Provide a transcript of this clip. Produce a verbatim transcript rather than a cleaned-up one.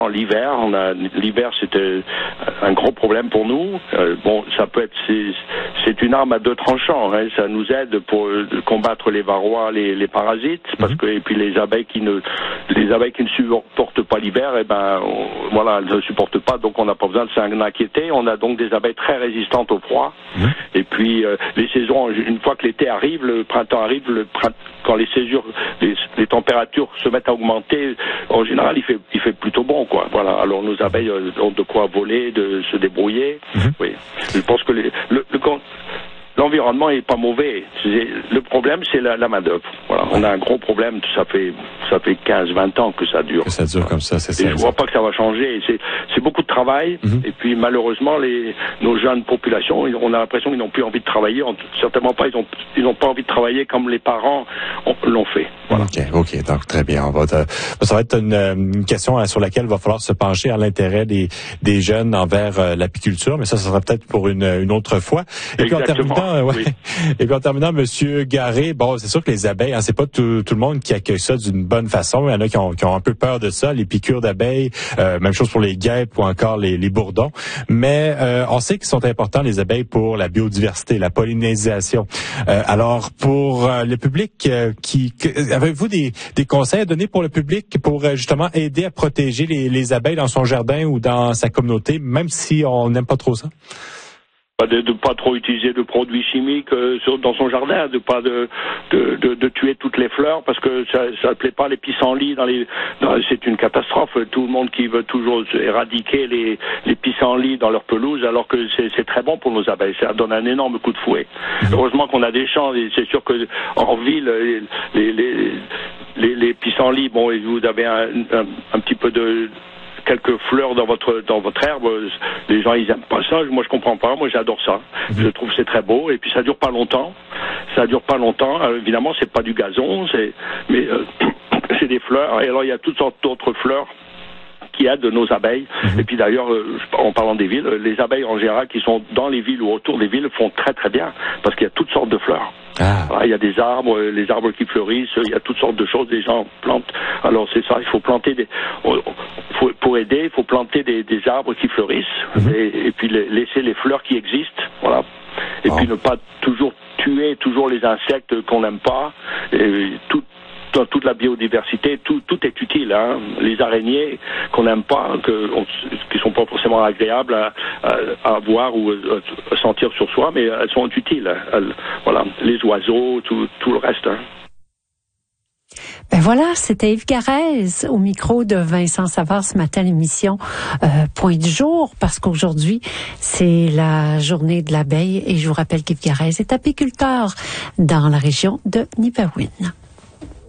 L'hiver, on a l'hiver c'était un gros problème pour nous. Euh, bon, ça peut être c'est, c'est une arme à deux tranchants. Hein. Ça nous aide pour euh, combattre les varrois, les, les parasites, parce que et puis les abeilles qui ne les abeilles qui ne supportent pas l'hiver, et ben on, voilà, elles ne supportent pas, donc on n'a pas besoin de s'en inquiéter. On a donc des abeilles très résistantes au froid. Mmh. Et puis euh, les saisons, une fois que l'été arrive, le printemps arrive, le printemps, quand les césures, les, les températures se mettent à augmenter, en général, il fait il fait plutôt bon. Quoi. Voilà. Alors nos abeilles ont de quoi voler, de se débrouiller. Mmh. Oui. Je pense que les, le, le, l'environnement est pas mauvais. C'est, le problème, c'est la, la main d'œuvre. Voilà. On a un gros problème. Ça fait ça fait quinze vingt ans que ça dure. Que ça dure comme ça, c'est ça. Et je vois pas que ça va changer. C'est c'est beaucoup de travail. Mmh. Et puis malheureusement, les nos jeunes populations, on a l'impression qu'ils n'ont plus envie de travailler. On, certainement pas. Ils ont ils n'ont pas envie de travailler comme les parents ont, l'ont fait. Voilà. Ok, ok, donc très bien. On va te, ça va être une, une question hein, sur laquelle il va falloir se pencher à l'intérêt des des jeunes envers euh, l'apiculture, mais ça, ça sera peut-être pour une une autre fois. Et puis en terminant, euh, ouais, oui. Et puis en terminant, Monsieur Garé, bon, c'est sûr que les abeilles, hein, c'est pas tout, tout le monde qui accueille ça d'une bonne façon. Il y en a qui ont, qui ont un peu peur de ça, les piqûres d'abeilles. Euh, même chose pour les guêpes ou encore les, les bourdons. Mais euh, on sait qu'ils sont importants les abeilles pour la biodiversité, la pollinisation. Euh, alors pour euh, le public euh, qui, que, avez-vous des, des conseils à donner pour le public pour euh, justement aider à protéger les, les abeilles dans son jardin ou dans sa communauté, même si on n'aime pas trop ça? De ne pas trop utiliser de produits chimiques euh, sur, dans son jardin, de pas de, de, de, de tuer toutes les fleurs parce que ça ne plaît pas les pissenlits dans les dans, c'est une catastrophe. Tout le monde qui veut toujours éradiquer les, les pissenlits dans leur pelouse alors que c'est, c'est très bon pour nos abeilles. Ça donne un énorme coup de fouet. Mmh. Heureusement qu'on a des champs et c'est sûr que en ville les les les, les pissenlits, bon, vous avez un, un, un petit peu de quelques fleurs dans votre dans votre herbe, les gens ils aiment pas ça, moi je comprends pas, moi j'adore ça. Mmh. Je trouve que c'est très beau et puis ça dure pas longtemps. Ça dure pas longtemps. Alors, évidemment, c'est pas du gazon, c'est mais euh, c'est des fleurs et alors il y a toutes sortes d'autres fleurs qui aident nos abeilles. Mmh. Et puis d'ailleurs, euh, en parlant des villes, les abeilles en général qui sont dans les villes ou autour des villes font très très bien parce qu'il y a toutes sortes de fleurs. Ah. Voilà, il y a des arbres, les arbres qui fleurissent, il y a toutes sortes de choses, les gens plantent. Alors c'est ça, il faut planter des... Faut, pour aider, il faut planter des, des arbres qui fleurissent mmh. et, et puis les, laisser les fleurs qui existent. Voilà. Et oh. puis ne pas toujours tuer toujours les insectes qu'on n'aime pas. Et tout, dans toute la biodiversité, tout, tout est utile. Hein. Les araignées qu'on n'aime pas, que, on, qui sont pas forcément agréables à, à, à voir ou à sentir sur soi, mais elles sont utiles. Elles, voilà, les oiseaux, tout, tout le reste. Hein. Ben voilà, c'était Yves Garez au micro de Vincent Savard ce matin, l'émission euh, Point du jour, parce qu'aujourd'hui, c'est la journée de l'abeille et je vous rappelle qu'Yves Garez est apiculteur dans la région de Nipawin.